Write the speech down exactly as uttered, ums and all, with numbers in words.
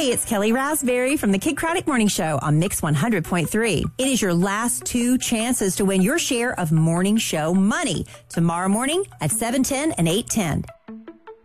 Hey, it's Kelly Raspberry from the Kid Craddock Morning Show on Mix one hundred point three. It is your last two chances to win your share of morning show money tomorrow morning at seven ten and eight ten.